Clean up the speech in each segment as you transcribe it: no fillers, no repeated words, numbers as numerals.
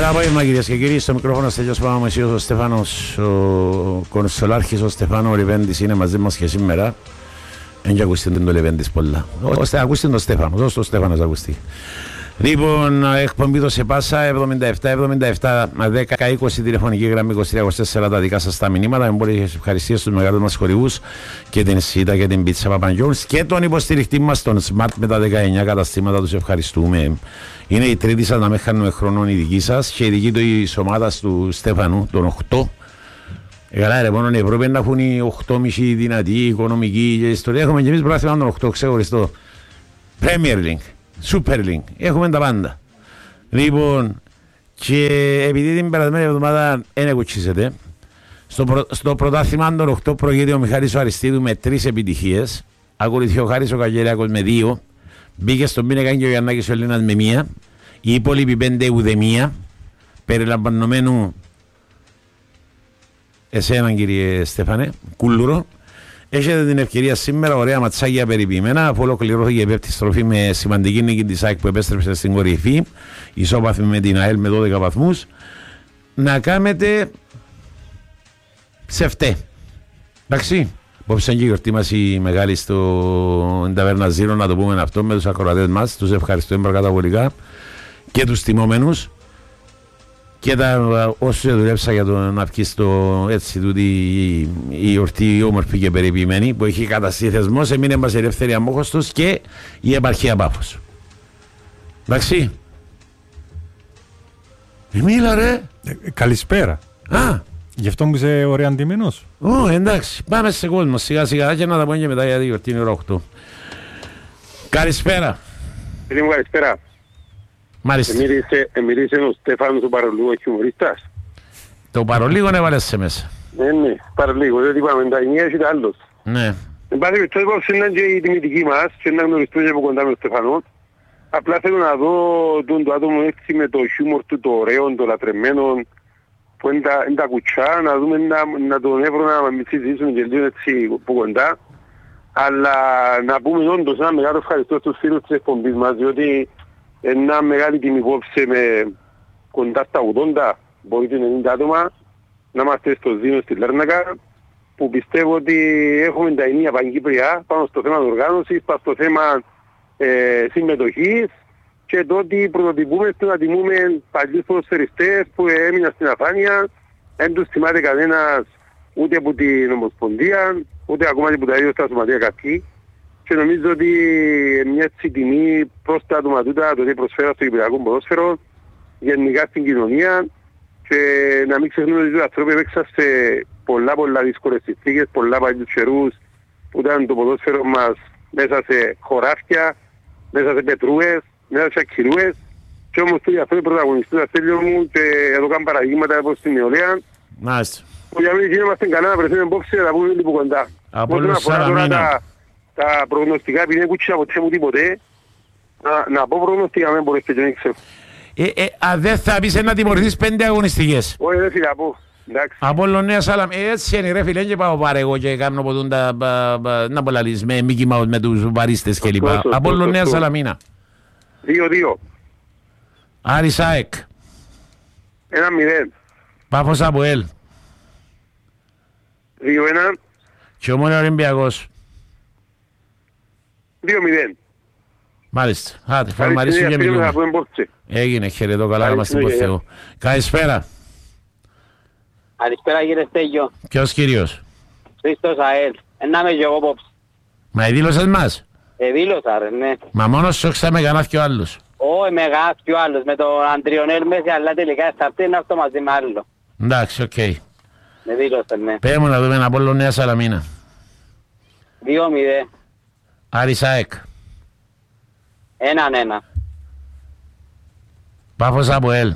Καλό απόγευμα κυρίες και κύριοι, στο μικρόφωνο Στέλιος Παπαμεσίος, ο Στέφανος, ο Κονσολάρχης, ο Στεφάνο Λεβέντης είναι μαζί μας και σήμερα. Δεν ακούστηκε το Λεβέντης πολλά. Ακούστηκε το Στέφανο, δώστε το Στέφανος ακουστεί. Λοιπόν, εκπομπή το σε πάσα 77 10 20 τηλεφωνική γραμμή 23-24 τα δικά σας τα μηνύματα. Με πολύ ευχαριστίες στους μεγάλους μας χορηγούς και την ΣΥΤΑ και την Πίτσα Παπαγιώνης και τον υποστηριχτή μας τον Smart με τα 19 καταστήματα. Τους ευχαριστούμε. Είναι η τρίτη σας να με χάνουμε χρονών η δική σας και η δική της ομάδας του Στέφανου, των 8. Καλά ρε, μόνο η Ευρώπη να έχουν οι 8,5 δυνατοί, οικονομικοί και ιστορία. Έχουμε και εμείς πράγμα των 8 ξεχωριστό. Premier League. Super League. Έχουμε τα πάντα. Λοιπόν, και επειδή την περασμένη εβδομάδα δεν κουτσίσετε, στο πρωτάθλημα των 8 προηγείται ο Μιχάλης ο Αριστίδου με 3 επιτυχίες. Ακολουθεί ο Χάρης ο Καγγελιάκος με 2. Μπήκε στον Πίνεκα και ο Γιαννάκης ο Ελλήνας με 1. Οι υπόλοιποι 5 ουδεμία. Περιλαμβανομένου εσένα κύριε Στέφανε, Κούλουρο. Έχετε την ευκαιρία σήμερα, ωραία ματσάκια περιποιημένα, αφού ολοκληρώθηκε η πέμπτη στροφή με σημαντική νίκη της ΑΕΚ που επέστρεψε στην κορυφή, ισόπαθμη με την ΑΕΛ με 12 βαθμούς, να κάνετε ψευτέ. Εντάξει, απόψε και η γιορτή μας η μεγάλη στο Ταβέρνα Ζήρο, να το πούμε αυτό με τους ακροατές μας, τους ευχαριστούμε προκαταβολικά και τους τιμόμενους. Και όσοι δουλέψα για το να βγει στο έτσι τούτη η γιορτή όμορφη και περιποιημένη που έχει καταστεί θεσμός, έμεινε μας ελεύθερη αμόχωστος και η επαρχία Πάφος. Εντάξει. Μίλα ρε. Καλησπέρα. Α. Γι' αυτό μου είσαι ωραία αντιμένος. Εντάξει. Πάμε σε κόσμο σιγά σιγά και να τα πούμε και μετά για τη γιορτή είναι ώρα 8. Καλησπέρα. Φίλοι μου καλησπέρα. Μίλησε ο Στέφανος ο Παρολίγο χιουμορίστας. Το Παρολίγο έβαλες σε μέσα. Ναι, Παρολίγο, δεν είπαμε τα ενιαία και τα άλλος. Ναι. Εν πάση περιπτώσει υπόψη είναι και η τιμητική μας και να γνωριστούμε από κοντά με τον Στέφανο. Απλά θέλω να δω το άτομο έτσι με το χιούμορ του, το ωραίο, το λατρεμένο, που είναι τα κουτσά, να δούμε να τον έβρω να μην συζητήσουμε και λίγο έτσι από κοντά. Αλλά να πούμε όντως ένα μεγάλο ευχαριστώ στους φίλους της εκπομπής μας, διότι ένα μεγάλη τιμή κόψε με κοντά στα 80, μπορεί και 90 άτομα, να είμαστε στο Δίνο στη Λέρνακα, που πιστεύω ότι έχουμε τα ενία παγκύπρια πάνω στο θέμα οργάνωσης, πάνω στο θέμα συμμετοχής και το ότι πρωτοτυπούμε στο να τιμούμε παλιούς ποδοσφαιριστές που έμειναν στην αφάνεια, δεν τους θυμάται κανένας ούτε από την Ομοσπονδία, ούτε ακόμα και από τα ίδια στα σωματεία κάποιοι. Και νομίζω ότι μια έτσι τιμή προς τα άτομα τούτα, το ότι προσφέρα στο κυπριακό ποδόσφαιρο, γενικά στην κοινωνία, και να μην ξεχνούμε ότι οι άνθρωποι έπαιξαν σε πολλά δύσκολες συνθήκες, πολλά παλιούς καιρούς που ήταν το ποδόσφαιρο μας μέσα σε χωράφια, μέσα σε πετρούες, μέσα σε ακυρούες, και όμως οι άνθρωποι πρωταγωνιστούν στα στέλιο μου και εδώ κάνουν παραδείγματα όπως στην Νεολαία. Μάλιστα. Που για μένα είμαστε καλά να βρεθούμε υπόψη να πούμε λίγο κοντά. Απόλυτα Σαραμίνα. Τα προγνωστικά, επειδή δεν κούτσισα ποτέ μου τίποτε, να πω προγνωστικά, δεν μπορείς και δεν ξέρω. Αν δεν θα πεις να τιμωρηθείς 5 αγωνιστικές. Όχι, δεν φίλε, από. Απόλλων Νέα Σάλαμ, έτσι είναι ρε φίλε, και πάω πάρε εγώ και κάνω ποτούν να απολαλείς με Μίκη Μάους με τους βαρίστες κλπ. Απόλλων Νέα Σαλαμίνα. 2-2. Άρης ΑΕΚ. 1-0. Πάφος Αποέλ. 2-1. Και Ομόνια Ολυμπιακός. 2-0. Μάλιστα. Άντε, φαρμαρίσου και μιλούμε. Έγινε, χαιρετώ καλά να είμαστε υπό Θεό. Καλησπέρα. Καλησπέρα κύριε Στέγιο. Ποιος κύριος? Χρήστος ΑΕΛ. Να είμαι και εγώ πόψη. Μα δήλωσες μας? Δήλωσα ρε, ναι. Μα μόνος σου έξα με κανάς και ο άλλος. Όχι, με κανάς και ο άλλος. Με τον Αντριονέλ Μέση, αλλά τελικά στα αυτή είναι αυτό μαζί με άλλο. Εντάξει, οκ. Με δήλωσε, ναι. Πες μου να δούμε ένα Απόλλων Νέα Σαλαμίνα. 2-0. Άρης ΑΕΚ. 1-1. Πάφος Αποέλ.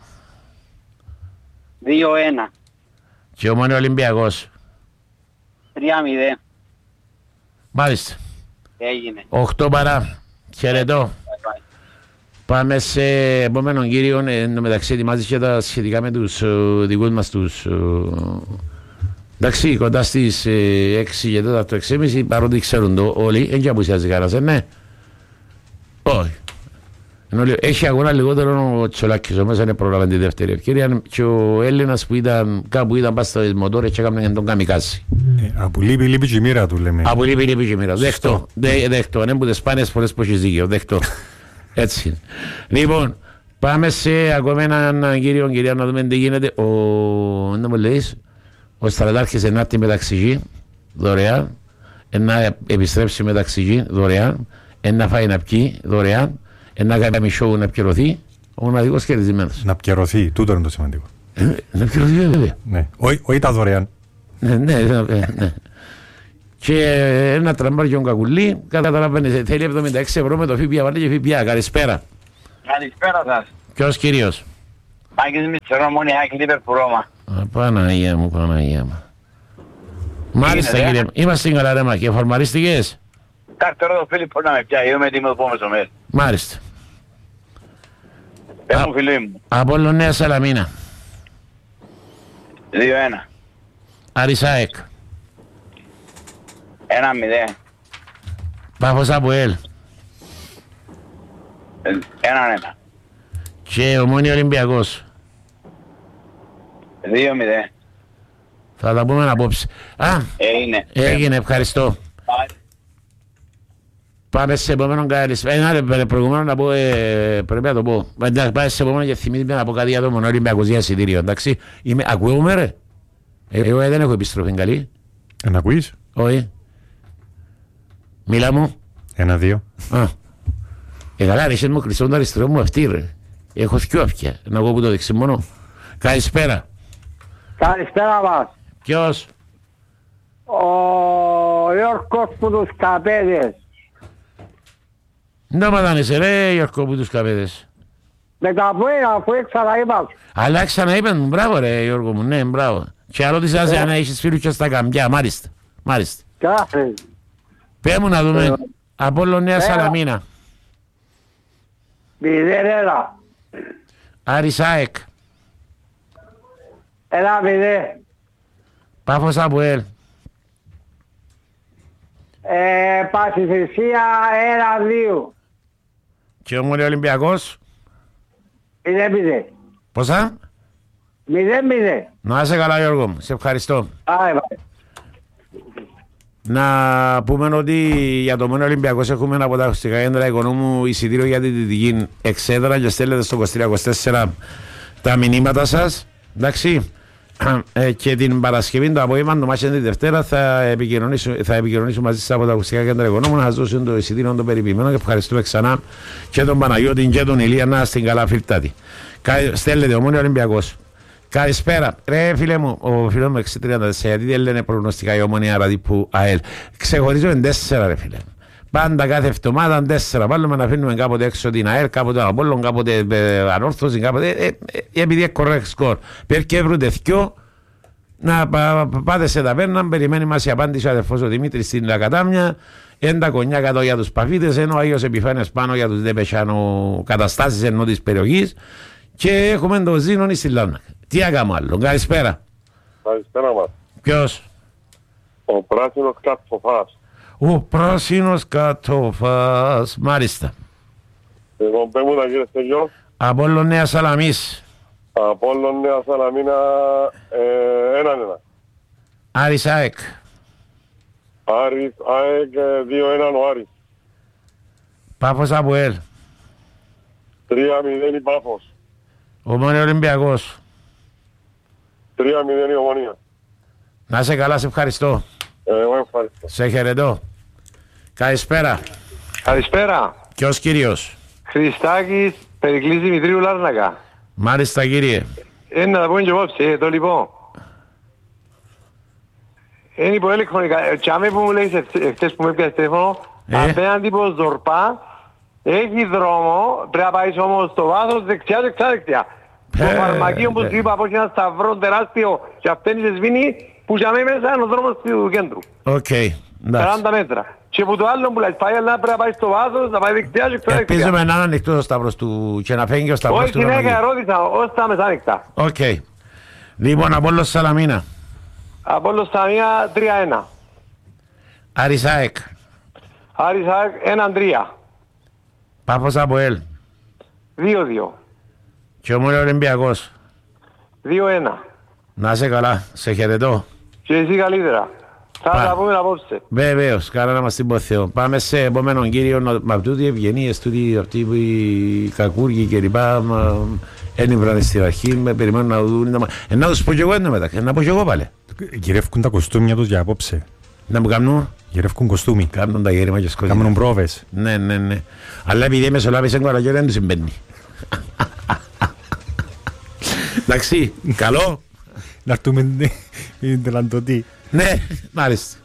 2-1. Και Ομόνια Ολυμπιακός. 3-0. Μάλιστα. Έγινε. 8 παρά. Χαιρετώ. Πάμε σε επόμενον κύριο. Εν τω μεταξύ ετοιμάζεις και τα σχετικά με τους δικούς μας τους... Εντάξει, κοντά στις 6 και 4 το 6.30, παρότι ξέρουν το όλοι, δεν και απουσιάζει κανένας, ναι. Όχι. Έχει αγώνα λιγότερο ο Τσολάκης, όμως δεν πρόλαβε τη δεύτερη ευκαιρία και ο Έλληνας που ήταν κάπου ήταν πας στο μοτόρες και έκαναν τον καμικάζι. Από λείπει και η μοίρα του λέμε. Από λείπει και η μοίρα του. Δέχτω, είναι που τις σπάνιες φορές που έχεις δίκαιο, δέχτω. Έτσι. Λοιπόν, πάμε σε ακόμα έναν κύριο, κυρία, να δούμε τι γίνεται. Να μου λέεις, ο στρατάρχης ενάρτη μεταξυγή, δωρεάν, να επιστρέψει μεταξυγή, δωρεάν, να φάει να πιει, δωρεάν, να κάνει σοου να πιερωθεί, ο μοναδικός κερδισμένος. Να πιερωθεί, τούτο είναι το σημαντικό. Να πιερωθεί βέβαια. Ναι, όχι τα δωρεάν. Ναι. Και ένα τραμπάριο κακουλί, καταλαβαίνετε, θέλει 76 ευρώ με το ΦΠΑ, βάλε και ΦΠΑ. Καλησπέρα. Καλησπέρα σας. Ποιος κυρίως? Μάκης Μητσερό, Μονιάκη, Λιβερπουρόμα. Παναγία μου. Μάλιστα κύριε, είμαστε καλά ρε Μάκη, εφορμαρίστηκες? Κάρτε τώρα το Φίλιππο να με πιάει, είμαι έτοιμο το πόμεσο μέρ. Μάλιστα. Πες μου φίλοι μου. Απόλλων Νέα Σαλαμίνα. 2-1. Άρης ΑΕΚ. 1-0. Πάφος Αποέλ. 1-1. Και Ομόνια Ολυμπιακός. 2-0. Θα τα πούμε απόψε. Έγινε, ευχαριστώ. Πάμε σε επόμενο καλησπέρα. Προηγουμένως να πω, πρέπει να το πω. Πάμε σε επόμενο και θυμήθηκα να πω κάτι για το Μονό Ολυμπιακός για εισιτήριο. Εντάξει, ακούγομαι ρε. Εγώ δεν έχω επιστροφή καλή. Να ακούεις? Όχι. Μίλα μου. 1-2. Καλά ρε, είσαι μου χρυσόν το αριστερό μου αυτή ρε. Έχω δυο αυτιά. Να πω που το δεξί μόνο. Καλησπέρα. Καλησπέρα μας. Ποιος? Ο Γιώργος που τους καπέδες. Δεν πατάνεσαι ρε Γιώργο που τους καπέδες. Με τα πουένα αφού ξαναείπα. Αλλά ξαναείπαν μου, μπράβο ρε Γιώργο μου, ναι μπράβο. Και άλλο της άζε αν έχεις φίλους και στα καμπιά, μάλιστα. Κάθε. Πέ μου να δούμε. Απόλλων Νέα Σαλαμίνα. 0-1. Άρης ΑΕΚ. 1-0. Πάφος Αποέλ. Πασιθυσία 1-2. Και Ομόνια Ολυμπιακός. 0-0. Πόσα? 0-0. Να είσαι καλά Γιώργο μου, σε ευχαριστώ. Να πούμε ότι για το Ομόνια Ολυμπιακός έχουμε από τα ακουστικά κέντρα οικονόμου εισιτήριο για τη Δυτική Εξέδρα και στέλνετε στο 2324 τα μηνύματα σας. Εντάξει. Και την Παρασκευή το απόγευμα, το μάτι τη Δευτέρα, θα επικοινωνήσουμε μαζί σας από τα ακουστικά κέντρα οικονόμου να σας δώσουν το εισιτήριο των περιποιημένων και ευχαριστούμε ξανά και τον Παναγιώτη και τον Ηλία να στην καλά φιλτάτη. Στέλνετε Ομόνια Ολυμπιακός. Καλησπέρα. Ρε φίλε μου, ο φίλος μου 634, γιατί δεν λένε προγνωστικά η Ομόνια Ραδίπου ΑΕΛ. Ξεχωρίζουμε 4 ρε φίλε. Πάντα κάθε εβδομάδα 4. Βάλουμε να αφήνουμε κάποτε έξω την ΑΕΛ, κάποτε τον Απόλλων, κάποτε Ανόρθωση, κάποτε. Επειδή έχει correct score. Περκέ βρούνται δυο, να πάτε σε ταβέρνα, περιμένει μας η απάντηση ο αδερφός ο Δημήτρης στην Λακατάμια. Ένα κονιά κάτω για τους παφίτες, ενώ ο Άγιος Επιφάνειας πάνω για τους δεπεσιάνο καταστάσεις ενώ της περιοχής. Και έχουμε το Ζήνονι στη Λάρνα. Τι έκαμε άλλο. Καλησπέρα. Καλησπέρα μας. Ποιος? Ο πράσινος κατσοφάς. Ο πράσινος κατσοφάς. Μάλιστα. Λοιπόν, πες μου τα κύριε Στέλιο. Απόλλων Νέα Σαλαμής. Απόλλων Νέα Σαλαμίνα 1-1. Άρης ΑΕΚ. Άρης ΑΕΚ 2-1 ο Άρης. Πάφος Αποέλ. 3-0 η Πάφος. Ομόνια Ολυμπιακός. 3-0 η Ομονία. Να είσαι καλά, σε ευχαριστώ. Εγώ ευχαριστώ. Σε χαιρετώ. Καλησπέρα. Καλησπέρα. Ποιος κύριος? Χριστάκης, Περικλής Δημητρίου Λάρνακα. Μάλιστα κύριε. Να τα πούμε και απόψε, το λοιπόν. Είναι υποέλεγχο, τσάμε που μου λέει εχθές που με έπιασε τηλέφωνο, απέναντι πως Ζορπά, έχει δρόμο, πρέπει να πάεις όμως στο βάθος δεξιά. Το φαρμακείο που σου είπα από ένα σταυρό τεράστιο και αυτήν σε σβήνει, που τσάμε μέσα είναι ο δρόμος του κέντρου. Οκ. 40 μέτρα. Και που το άλλο που λέει, πάει αλλά πρέπει να πάει στο βάθος, να πάει δεξιά και δεξιά. Ελπίζουμε να είναι ανοιχτός ο σταυρός του και να φέγγει ο σταυρός του. Όχι, συνέχεια ερώτησα, ως τα μεσάνυχτα. Οκ. Λοιπόν, Απόλλων Σαλαμίνα. Απόλλων Σαλαμίνα 3-1. Άρης ΑΕΚ. Άρης ΑΕΚ 1-3. Πάφος Αποέλ. 2-2. Και ο Μόνος Ολυμπιακός. 2-1. Να είσαι καλά, σε χαιρετώ. Και εσύ καλύτερα. Θα τα πούμε απόψε. Βεβαίως, καλά να μας την πω Θεό. Πάμε σε επόμενον κύριο, μα τούτοι οι ευγενίες, τούτοι αυτοί που οι κακούργοι και λοιπά, δεν ήβρανε στην αρχή, με περιμένουν να δουν. Να τους πω κι εγώ ενώ μεταξύ, να πω κι εγώ πάλι. Γυρεύκουν τα κοστούμια τους για απόψε. Να μου κάνουν. Γυρεύκουν κοστούμι. Κάνουν τα γέρημα και σκοτεινά. Κάνουν πρόβες. Ναι, ναι, ναι. Αλλά επειδή μεσολάβησαν κοραγιό δεν τους συμβαίνει. Εντάξει, καλό. Να έρθουμε την τελαντωτή. Ναι, μάλιστα.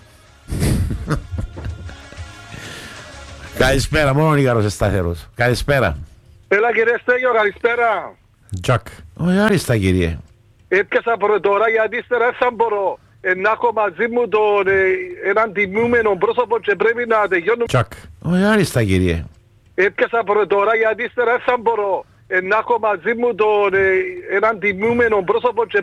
Καλησπέρα, μόνο ο Νίκαρος σταθερός. Καλησπέρα. Έλα κύριε Στέγιο, καλησπέρα. Τζακ. Όχι, άριστα κύριε. Έπιασα τώρα γιατί ύστερα θα μπορώ να έχω μαζί μου έναν τιμούμενο πρόσωπο και πρέπει να τελειώνω. Τζακ. Όχι, άριστα κύριε. Έπιασα τώρα γιατί ύστερα θα μπορώ να έχω μαζί μου έναν τιμούμενο πρόσωπο και